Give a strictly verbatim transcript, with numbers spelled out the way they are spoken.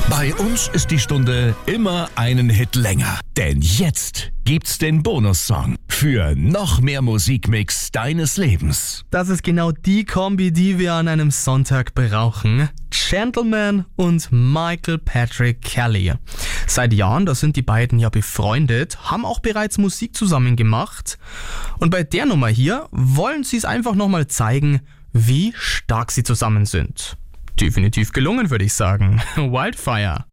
Bei uns ist die Stunde immer einen Hit länger. Denn jetzt gibt's den Bonussong für noch mehr Musikmix deines Lebens. Das ist genau die Kombi, die wir an einem Sonntag brauchen. Gentleman und Michael Patrick Kelly. Seit Jahren, da sind die beiden ja befreundet, haben auch bereits Musik zusammen gemacht. Und bei der Nummer hier wollen sie es einfach nochmal zeigen, wie stark sie zusammen sind. Definitiv gelungen, würde ich sagen. Wildfire.